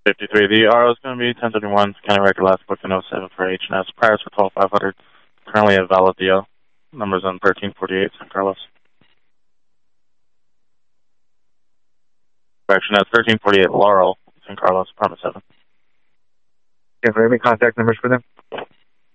53. The RO is going to be 1031. County record last book in 07 for H&S. Priors for 12500. Currently at Valadio. Numbers on 1348 San Carlos. Correction, that's 1348 Laurel, San Carlos, apartment 7. Do you have any contact numbers for them?